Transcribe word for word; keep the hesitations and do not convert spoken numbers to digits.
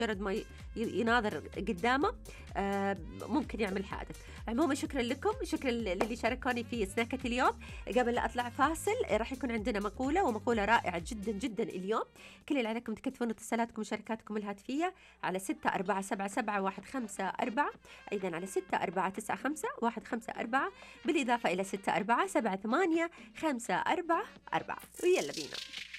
مجرد ما ي- يناظر قدامه آه، ممكن يعمل حادث. عموما شكرا لكم، شكرا للي شاركوني في سناكة اليوم. قبل لا أطلع فاصل راح يكون عندنا مقولة، ومقولة رائعة جدا جدا اليوم. كل اللي عليكم تكتبون اتصالاتكم ومشاركاتكم الهاتفية على ستة أربعة سبعة سبعة واحد خمسة أربعة، أيضا على ستة أربعة تسعة خمسة واحد خمسة أربعة، بالإضافة إلى ستة أربعة سبعة ثمانية خمسة أربعة أربعة. ويلا بينا.